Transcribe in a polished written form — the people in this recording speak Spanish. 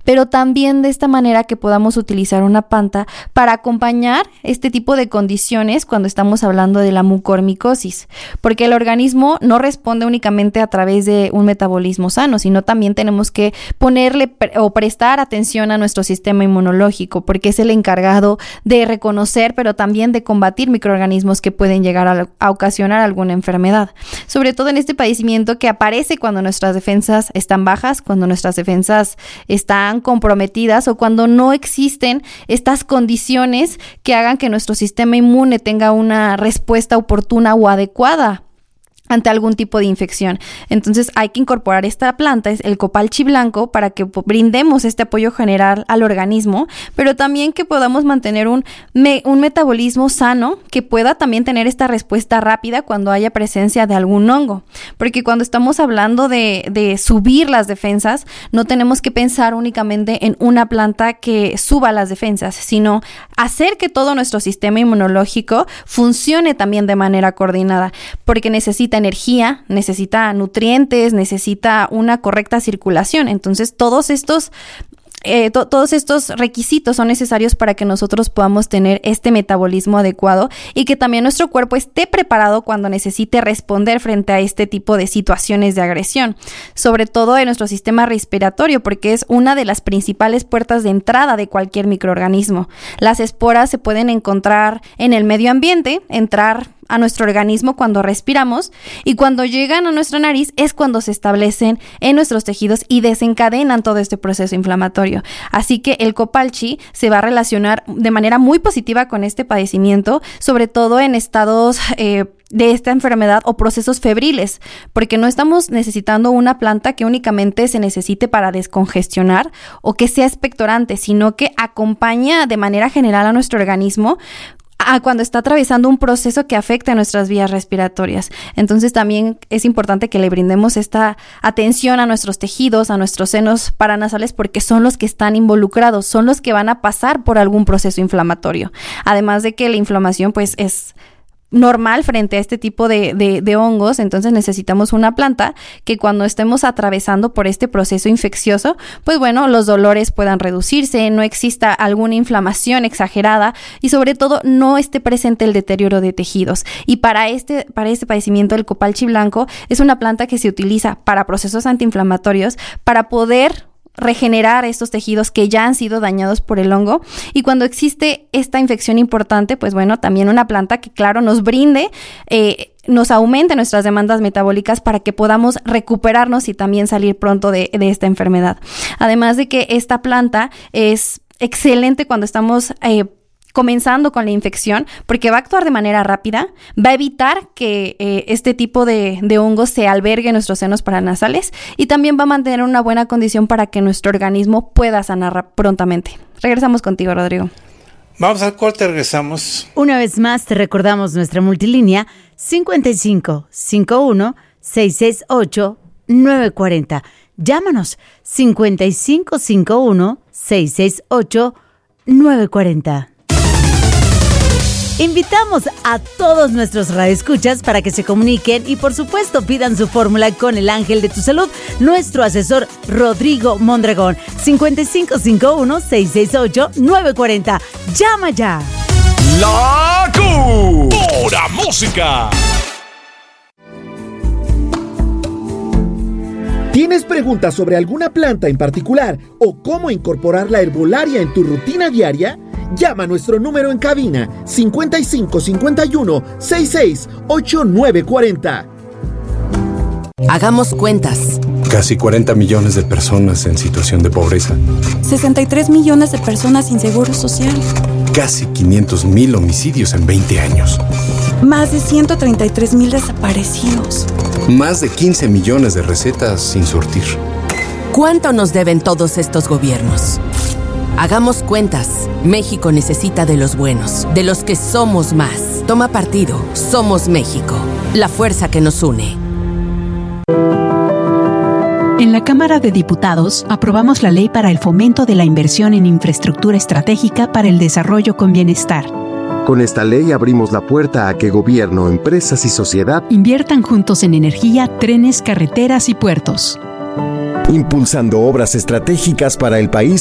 pero también de esta manera que podamos utilizar una planta para acompañar este tipo de condiciones cuando estamos hablando de la mucormicosis, porque el organismo no responde únicamente a través de un metabolismo sano, sino también tenemos que ponerle o prestar atención a nuestro sistema inmunológico, porque es el encargado de reconocer, pero también de combatir microorganismos que pueden llegar a ocasionar alguna enfermedad, sobre todo en este padecimiento que aparece cuando nuestras defensas están bajas, cuando nuestras defensas están comprometidas o cuando no existen estas condiciones que hagan que nuestro sistema inmune tenga una respuesta oportuna o adecuada ante algún tipo de infección. Entonces hay que incorporar esta planta, es el copalchi blanco, para que brindemos este apoyo general al organismo, pero también que podamos mantener un metabolismo sano, que pueda también tener esta respuesta rápida cuando haya presencia de algún hongo, porque cuando estamos hablando de subir las defensas, no tenemos que pensar únicamente en una planta que suba las defensas, sino hacer que todo nuestro sistema inmunológico funcione también de manera coordinada, porque necesita energía, necesita nutrientes, necesita una correcta circulación. Entonces, todos estos requisitos son necesarios para que nosotros podamos tener este metabolismo adecuado y que también nuestro cuerpo esté preparado cuando necesite responder frente a este tipo de situaciones de agresión, sobre todo en nuestro sistema respiratorio, porque es una de las principales puertas de entrada de cualquier microorganismo. Las esporas se pueden encontrar en el medio ambiente, entrar a nuestro organismo cuando respiramos, y cuando llegan a nuestra nariz es cuando se establecen en nuestros tejidos y desencadenan todo este proceso inflamatorio. Así que el copalchi se va a relacionar de manera muy positiva con este padecimiento, sobre todo en estados de esta enfermedad o procesos febriles, porque no estamos necesitando una planta que únicamente se necesite para descongestionar o que sea expectorante, sino que acompaña de manera general a nuestro organismo cuando está atravesando un proceso que afecta a nuestras vías respiratorias. Entonces también es importante que le brindemos esta atención a nuestros tejidos, a nuestros senos paranasales, porque son los que están involucrados, son los que van a pasar por algún proceso inflamatorio. Además de que la inflamación pues es normal frente a este tipo de hongos, entonces necesitamos una planta que cuando estemos atravesando por este proceso infeccioso, pues bueno, los dolores puedan reducirse, no exista alguna inflamación exagerada y sobre todo no esté presente el deterioro de tejidos. Y para este padecimiento, el copalchi blanco es una planta que se utiliza para procesos antiinflamatorios, para poder regenerar estos tejidos que ya han sido dañados por el hongo, y cuando existe esta infección importante, pues bueno, también una planta que claro nos brinde, nos aumente nuestras demandas metabólicas para que podamos recuperarnos y también salir pronto de esta enfermedad. Además de que esta planta es excelente cuando estamos comenzando con la infección, porque va a actuar de manera rápida, va a evitar que este tipo de hongos se albergue en nuestros senos paranasales y también va a mantener una buena condición para que nuestro organismo pueda sanar prontamente. Regresamos contigo, Rodrigo. Vamos al corte, regresamos. Una vez más te recordamos nuestra multilínea 55 51 668 940. Llámanos 55 51 668 940. Invitamos a todos nuestros radioescuchas para que se comuniquen y por supuesto pidan su fórmula con el ángel de tu salud, nuestro asesor Rodrigo Mondragón. 5551-668-940. ¡Llama ya! La Pura Música. ¿Tienes preguntas sobre alguna planta en particular o cómo incorporar la herbolaria en tu rutina diaria? Llama a nuestro número en cabina 55 51 66 8940. Hagamos cuentas. Casi 40 millones de personas en situación de pobreza. 63 millones de personas sin seguro social. Casi 500,000 homicidios en 20 años. Más de 133,000 desaparecidos. Más de 15 millones de recetas sin surtir. ¿Cuánto nos deben todos estos gobiernos? Hagamos cuentas. México necesita de los buenos, de los que somos más. Toma partido. Somos México. La fuerza que nos une. En la Cámara de Diputados aprobamos la Ley para el Fomento de la Inversión en Infraestructura Estratégica para el Desarrollo con Bienestar. Con esta ley abrimos la puerta a que gobierno, empresas y sociedad inviertan juntos en energía, trenes, carreteras y puertos, impulsando obras estratégicas para el país